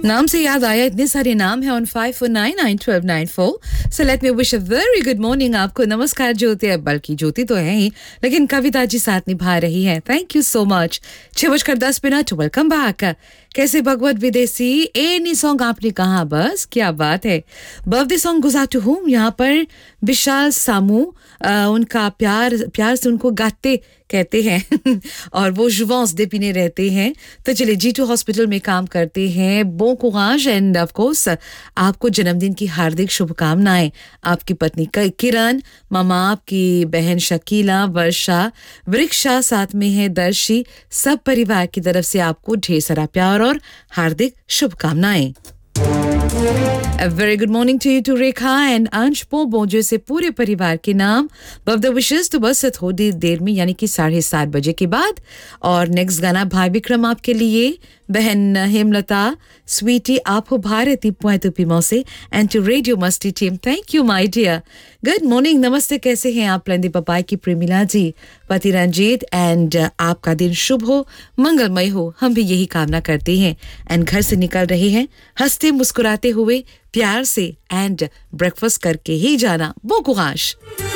नाम से याद आया, इतने सारे नाम हैं on 54991294. So let me wish a very good morning आपको. नमस्कार ज्योति, बल्कि ज्योति तो है ही, लेकिन कविता जी साथ निभा रही है. Thank you so much. 6:10. Welcome bank. कैसे भगवत विदेशी एनी सॉन्ग आपने कहा, बस क्या बात है. बर्थडे सॉन्ग गुज़ा टू होम यहाँ पर विशाल सामू, उनका प्यार से उनको गाते कहते हैं और वो जुवांस दे पीने रहते हैं. तो चलिए, G2 हॉस्पिटल में काम करते हैं. बो कुराज एंड ऑफ कोर्स आपको जन्मदिन की हार्दिक शुभकामनाएं. आपकी पत्नी किरण, मामा आपकी बहन शकीला, वर्षा, वृक्षा, साथ में है दर्शी. सब परिवार की तरफ से आपको ढेर सारा प्यार और हार्दिक शुभकामनाएं. A very good morning to you to Rekha and अंश पोबो, जैसे पूरे परिवार के नाम बर्थडे विशेष तो बस थोड़ी देर में यानी कि 7:30 बजे के बाद. और नेक्स्ट गाना भाई विक्रम आपके लिए, बहन हेमलता, स्वीटी आप हो भारती पुएतु पिमो से, and two radio Masti team. Thank you my Deere. Good morning, नमस्ते, कैसे हैं आप? लंदी पपाई की प्रेमिला जी, पति रंजीत, एंड आपका दिन शुभ हो, मंगलमय हो, हम भी यही कामना करते हैं. एंड घर से निकल रहे हैं हंसते मुस्कुराते हुए, प्यार से, एंड ब्रेकफास्ट करके ही जाना. बो कुराश.